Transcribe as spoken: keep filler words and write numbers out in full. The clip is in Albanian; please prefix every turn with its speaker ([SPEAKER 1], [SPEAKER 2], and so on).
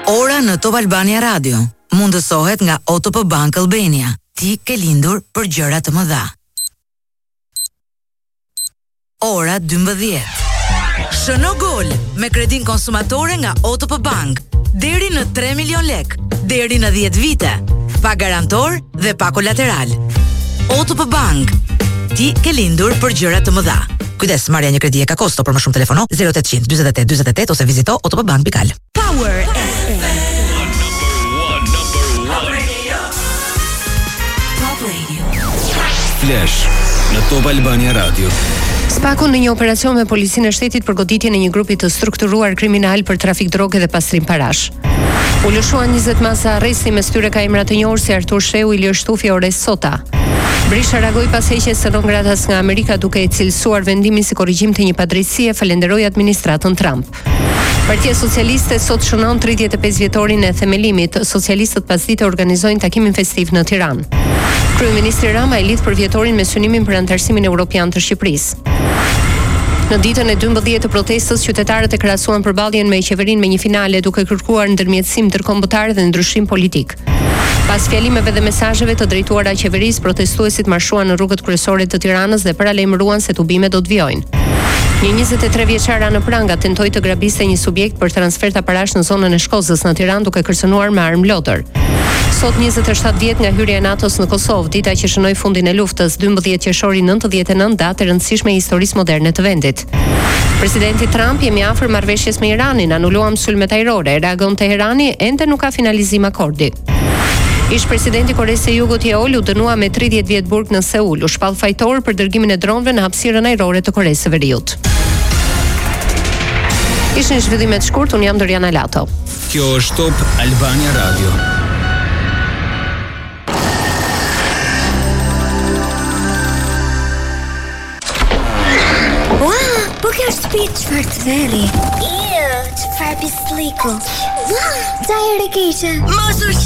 [SPEAKER 1] Ora në Top Albania Radio mundësohet nga O T P Bank Albania. Ti ke lindur për gjëra të mëdha. Ora dymbëdhjetë. Shëno gol me kredin konsumatore nga O T P Bank. Deri në tre milion lek, deri në dhjetë vite. Pa garantor dhe pa kolateral. O T P Bank. Ti ke lindur për gjëra të mëdha. Kujdes, marrja një kredi e ka kosto, për më shumë telefono zero opt zero zero dyzet e tetë dyzet e tetë ose vizito otpbank pikal. Power F M. Top Radio.
[SPEAKER 2] Flash në Top Albania Radio.
[SPEAKER 3] Spaku në një operacion me policinë e shtetit për goditjen e një grupi të strukturuar kriminal për trafik droge dhe pastrim parash. U lëshuan njëzet masa arresti, mes tyre ka emra të njohur si Artur Sheu, Ilir Shtufi, Ores Sota. Brisha reagoi pas heqjes së non gratas nga Amerika duke i cilësuar vendimin si korrigjim të një padrejtësie, falenderoi administratën Trump. Partia Socialiste sot shënon tridhjetë e pesë vjetorin e themelimit. Socialistët pasdite organizojnë takimin festiv në Tiranë. Kryeministri Rama e lidh për vjetorin me synimin për anëtarësimin evropian të Shqipërisë. Në ditën e dymbëdhjetë të protestës, qytetarët e krahasuan përballjen me qeverinë me një finale duke kërkuar ndërmjetësim ndërkombëtar dhe ndryshim politik. Pas fjalimeve dhe mesazheve të drejtuara qeverisë, protestuesit marshuan në rrugët kryesore të Tiranës dhe paralajmëruan se tubimet do të vijojnë. Një njëzet e tre vjeçar Ana Pranga tentoi të grabiste një subjekt për transfer të parash në zonën e Shkozës në Tiranë duke kërcënuar me armë lotër. Sot njëzet e shtatë vjet nga hyrja e NATO-s në Kosovë, dita që shënoi fundin e luftës, dymbëdhjetë qershori nëntëdhjetë e nëntë, datë e rëndësishme e historisë moderne të vendit. Presidenti Trump jemi afër marrëveshjes me Iranin, anuluam sulmet ajrore, reagon Teherani, ende nuk ka finalizim akordi. Ish presidenti Koresë së Jugut Yeol u dënua me tridhjetë vjet burg në Seul, u shpall fajtor për dërgimin e dronëve në hapësirën ajrore të Koresë së Veriut. Ishin zhvillimet shkurt, un jam Doriana Lato.
[SPEAKER 2] Kjo është Top Albania Radio.
[SPEAKER 4] Wow, po kjo është shtëpi çfarë të veri. Iu, çfarë pisliku. Wow, çfarë keqe. Mos u